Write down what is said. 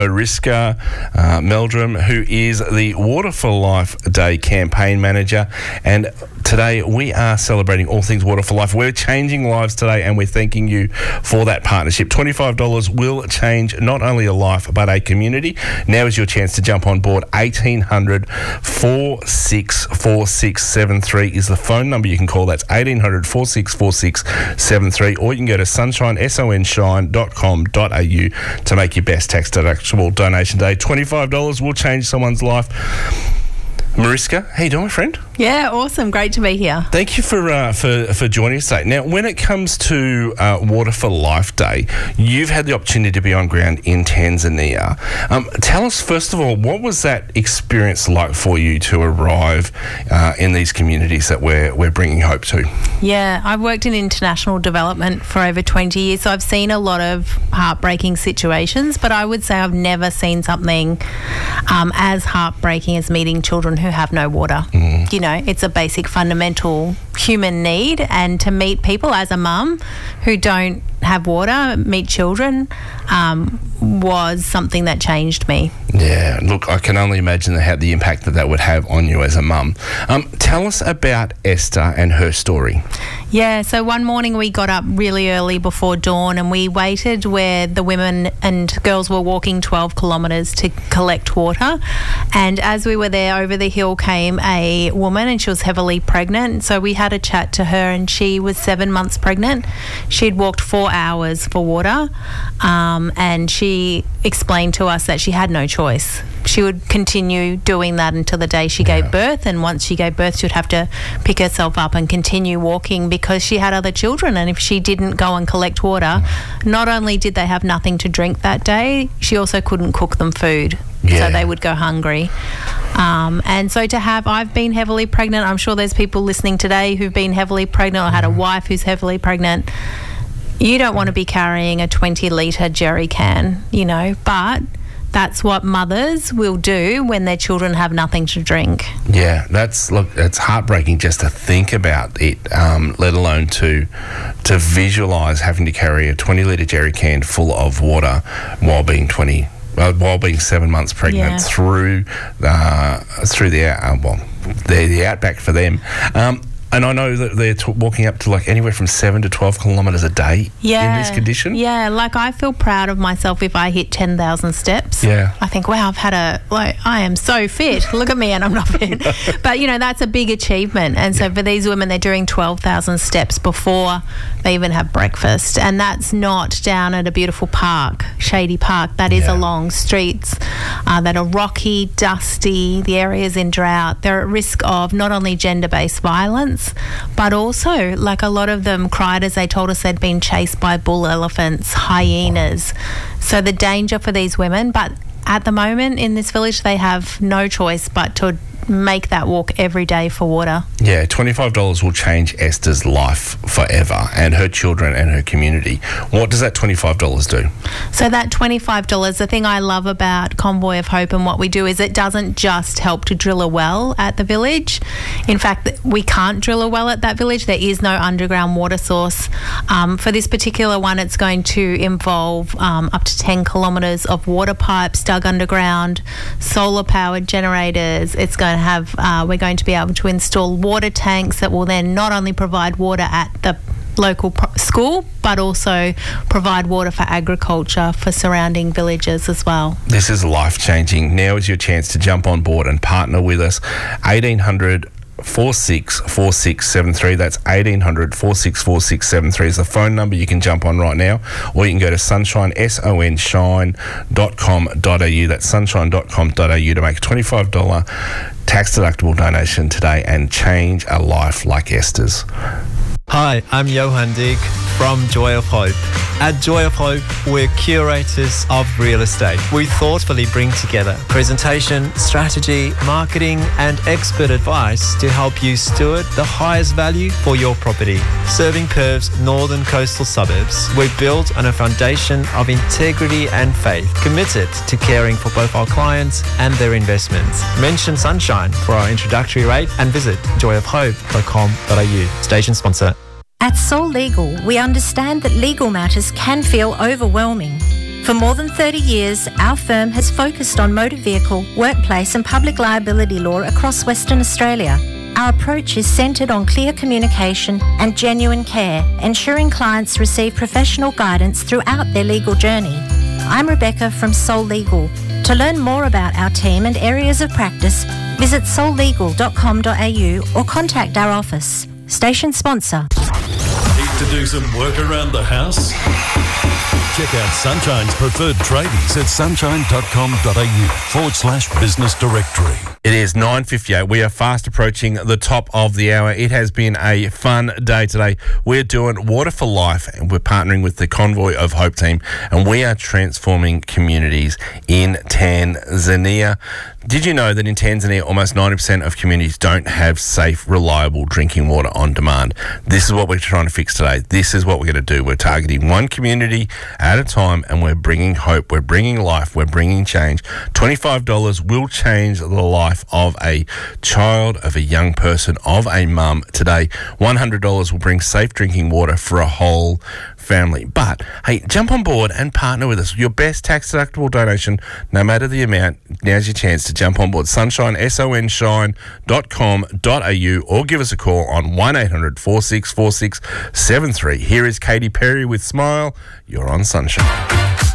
Mariska Meldrum, who is the Water for Life Day campaign manager. And today we are celebrating all things Water for Life. We're changing lives today and we're thanking you for that partnership. $25 will change not only a life but a community. Now is your chance to jump on board. 1800 464673 is the phone number you can call. That's 1800 464673, or you can go to sunshine.com.au to make your best tax deductible donation day. $25 will change someone's life. Mariska, how you doing, my friend? Yeah, awesome. Great to be here. Thank you for joining us today. Now, when it comes to Water for Life Day, you've had the opportunity to be on ground in Tanzania. Tell us, first of all, what was that experience like for you to arrive in these communities that we're bringing hope to? Yeah, I've worked in international development for over 20 years, so I've seen a lot of heartbreaking situations, but I would say I've never seen something as heartbreaking as meeting children who have no water. You know, it's a basic fundamental human need, and to meet people as a mum who don't have water, meet children, was something that changed me. Yeah, look, I can only imagine the impact that would have on you as a mum. Tell us about Esther and her story. Yeah, so one morning we got up really early before dawn and we waited where the women and girls were walking 12 kilometres to collect water. And as we were there, over the hill came a woman and she was heavily pregnant. So we had a chat to her and she was 7 months pregnant. She'd walked 4 hours for water, and she explained to us that she had no choice. She would continue doing that until the day she gave birth, and once she gave birth she would have to pick herself up and continue walking because she had other children, and if she didn't go and collect water, not only did they have nothing to drink that day, she also couldn't cook them food. So they would go hungry. And so I've been heavily pregnant. I'm sure there's people listening today who've been heavily pregnant or had a wife who's heavily pregnant. You don't want to be carrying a 20-litre jerry can, you know, but that's what mothers will do when their children have nothing to drink. Yeah, it's heartbreaking just to think about it, let alone to visualise having to carry a 20-litre jerry can full of water while being 7 months pregnant through the outback for them. And I know that they're walking up to like anywhere from 7 to 12 kilometres a day in this condition. Yeah, like I feel proud of myself if I hit 10,000 steps. Yeah. I think, wow, I am so fit. Look at me and I'm not fit. But, you know, that's a big achievement. And so for these women, they're doing 12,000 steps before they even have breakfast. And that's not down at a beautiful park, shady park. That is along streets that are rocky, dusty, the area's in drought. They're at risk of not only gender-based violence, but also, like, a lot of them cried as they told us they'd been chased by bull elephants, hyenas. So the danger for these women, but at the moment in this village they have no choice but to make that walk every day for water. Yeah, $25 will change Esther's life forever, and her children and her community. What does that $25 do? So that $25, the thing I love about Convoy of Hope and what we do is it doesn't just help to drill a well at the village. In fact, we can't drill a well at that village. There is no underground water source. For this particular one, it's going to involve up to 10 kilometres of water pipes dug underground, solar-powered generators. It's going to have, we're going to be able to install water tanks that will then not only provide water at the local school, but also provide water for agriculture for surrounding villages as well. This is life-changing. Now is your chance to jump on board and partner with us. 1800 464673. That's 1800 464673 is the phone number you can jump on right now, or you can go to sunshine, sunshine.com.au. That's sunshine.com.au to make a $25 tax deductible donation today and change a life like Esther's. Hi, I'm Johan Dig from Joy of Hope. At Joy of Hope, we're curators of real estate. We thoughtfully bring together presentation, strategy, marketing, and expert advice to help you steward the highest value for your property. Serving Perth's northern coastal suburbs, we're built on a foundation of integrity and faith, committed to caring for both our clients and their investments. Mention Sunshine for our introductory rate and visit joyofhope.com.au. Station sponsor. At Soul Legal, we understand that legal matters can feel overwhelming. For more than 30 years, our firm has focused on motor vehicle, workplace and public liability law across Western Australia. Our approach is centred on clear communication and genuine care, ensuring clients receive professional guidance throughout their legal journey. I'm Rebecca from Soul Legal. To learn more about our team and areas of practice, visit soullegal.com.au or contact our office. Station sponsor. Need to do some work around the house? Check out Sunshine's preferred tradies at sunshine.com.au/business directory. It is 9:58. We are fast approaching the top of the hour. It has been a fun day today. We're doing Water for Life, and we're partnering with the Convoy of Hope team, and we are transforming communities in Tanzania. Did you know that in Tanzania, almost 90% of communities don't have safe, reliable drinking water on demand? This is what we're trying to fix today. This is what we're going to do. We're targeting one community at a time, and we're bringing hope, we're bringing life, we're bringing change. $25 will change the life of a child, of a young person, of a mum today. $100 will bring safe drinking water for a whole family. But, hey, jump on board and partner with us. Your best tax-deductible donation, no matter the amount, now's your chance to jump on board. Sunshine, sonshine.com.au, or give us a call on 1800 464673. Here is Katy Perry with Smile. You're on Sunshine.